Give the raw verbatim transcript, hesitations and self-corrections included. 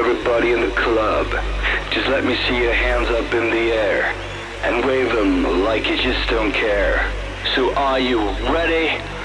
everybody in the club. Just let me see your hands up in the air and wave them like you just don't care. So are you ready?